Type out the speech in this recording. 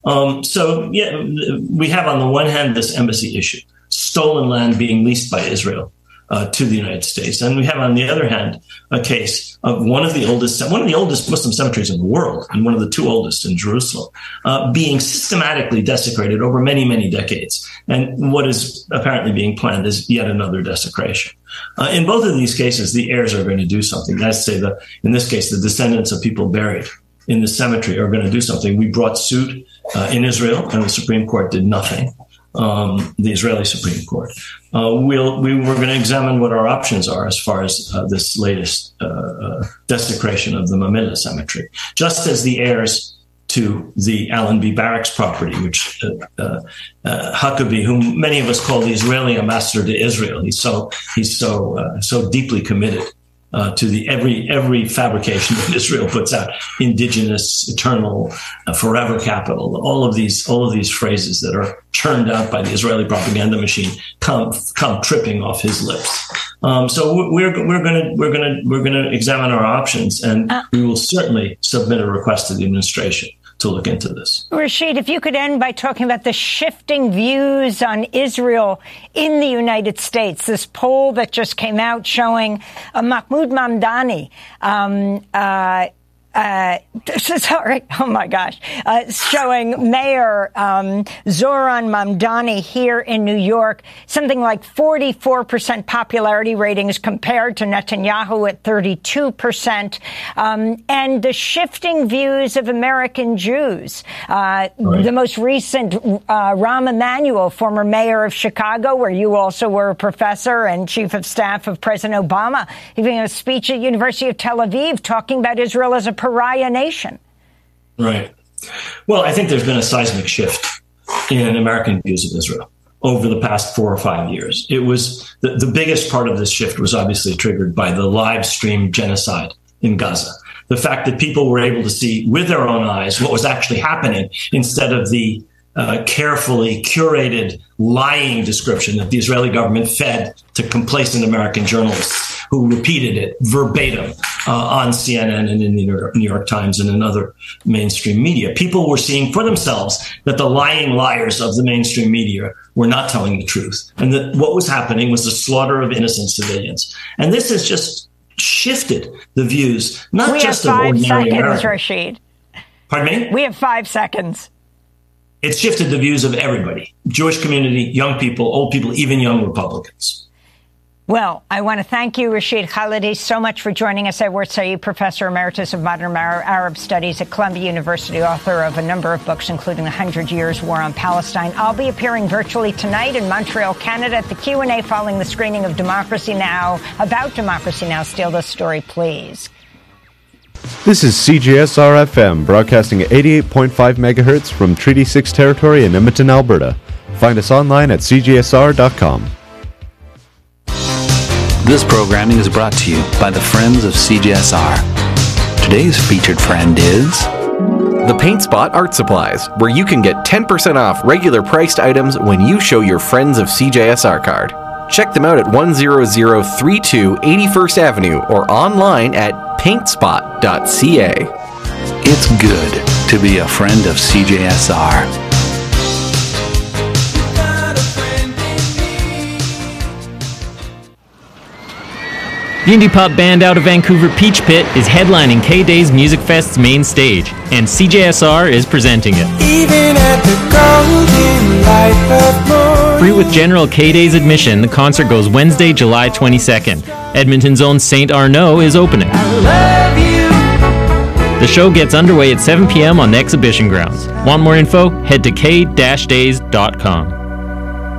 We have on the one hand this embassy issue, stolen land being leased by Israel to the United States, and we have on the other hand a case of one of the oldest Muslim cemeteries in the world, and one of the two oldest in Jerusalem, being systematically desecrated over many, many decades. And what is apparently being planned is yet another desecration. In both of these cases, the heirs are going to do something. That's say in this case, the descendants of people buried in the cemetery are going to do something. We brought suit in Israel, and the Supreme Court did nothing. The Israeli Supreme Court. We're going to examine what our options are as far as this latest desecration of the Mamilla Cemetery. Just as the heirs to the Allenby Barracks property, which Huckabee, whom many of us call the Israeli ambassador to Israel, he's so deeply committed to the every fabrication that Israel puts out, indigenous, eternal, forever capital. All of these phrases that are churned out by the Israeli propaganda machine come tripping off his lips. So we're going to examine our options, and we will certainly submit a request to the administration to look into this. Rashid, if you could end by talking about the shifting views on Israel in the United States. This poll that just came out showing Mahmoud Mamdani, showing Mayor Zohran Mamdani here in New York, something like 44% popularity ratings compared to Netanyahu at 32%, and the shifting views of American Jews. The most recent, Rahm Emanuel, former mayor of Chicago, where you also were a professor and chief of staff of President Obama, giving a speech at University of Tel Aviv talking about Israel as a pariah nation. Right. Well, I think there's been a seismic shift in American views of Israel over the past 4 or 5 years. It was the biggest part of this shift was obviously triggered by the live stream genocide in Gaza. The fact that people were able to see with their own eyes what was actually happening instead of the carefully curated lying description that the Israeli government fed to complacent American journalists who repeated it verbatim on CNN and in the New York Times and in other mainstream media. People were seeing for themselves that the lying liars of the mainstream media were not telling the truth, and that what was happening was the slaughter of innocent civilians. And this has just shifted the views, not just of ordinary Americans. We have 5 seconds, Rashid. Pardon me? We have 5 seconds. It's shifted the views of everybody, Jewish community, young people, old people, even young Republicans. Well, I want to thank you, Rashid Khalidi, so much for joining us. Edward Said, Professor Emeritus of Modern Arab Studies at Columbia University, author of a number of books, including 100 Years War on Palestine. I'll be appearing virtually tonight in Montreal, Canada, at the Q&A following the screening of Democracy Now! About Democracy Now! Steal this story, please. This is CJSR-FM, broadcasting at 88.5 megahertz from Treaty 6 territory in Edmonton, Alberta. Find us online at cjsr.com. This programming is brought to you by the Friends of CJSR. Today's featured friend is The Paint Spot Art Supplies, where you can get 10% off regular priced items when you show your Friends of CJSR card. Check them out at 10032 81st Avenue or online at paintspot.ca. It's good to be a friend of CJSR. The indie pop band out of Vancouver, Peach Pit, is headlining K-Day's Music Fest's main stage, and CJSR is presenting it. Even at the golden light of morning. Free with general K-Day's admission, the concert goes Wednesday, July 22nd. Edmonton's own St. Arnaud is opening. I love you. The show gets underway at 7 p.m. on the exhibition grounds. Want more info? Head to k-days.com.